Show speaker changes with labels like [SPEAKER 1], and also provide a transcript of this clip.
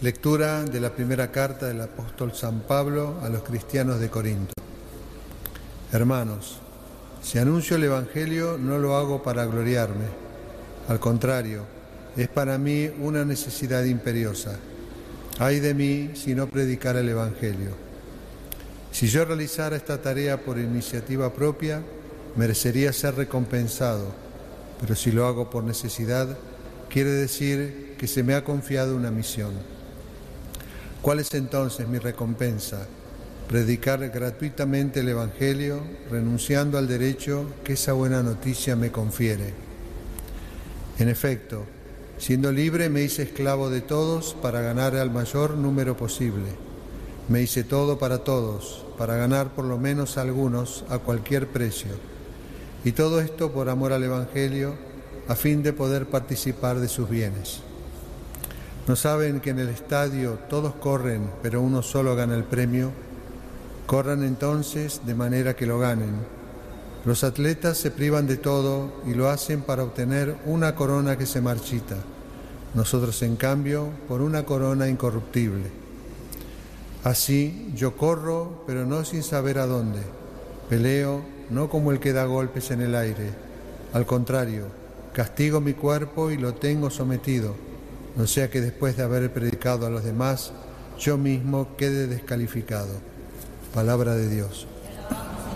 [SPEAKER 1] Lectura de la primera carta del apóstol San Pablo a los cristianos de Corinto. Hermanos, si anuncio el Evangelio no lo hago para gloriarme. Al contrario, es para mí una necesidad imperiosa. Ay de mí si no predicara el Evangelio. Si yo realizara esta tarea por iniciativa propia, merecería ser recompensado, pero si lo hago por necesidad, quiere decir que se me ha confiado una misión. ¿Cuál es entonces mi recompensa? Predicar gratuitamente el Evangelio, renunciando al derecho que esa buena noticia me confiere. En efecto, siendo libre me hice esclavo de todos para ganar al mayor número posible. Me hice todo para todos, para ganar por lo menos a algunos a cualquier precio. Y todo esto por amor al Evangelio, a fin de poder participar de sus bienes. ¿No saben que en el estadio todos corren, pero uno solo gana el premio? Corran entonces de manera que lo ganen. Los atletas se privan de todo y lo hacen para obtener una corona que se marchita. Nosotros, en cambio, por una corona incorruptible. Así yo corro, pero no sin saber a dónde. Peleo, no como el que da golpes en el aire. Al contrario, castigo mi cuerpo y lo tengo sometido, no sea que después de haber predicado a los demás, yo mismo quede descalificado. Palabra de Dios.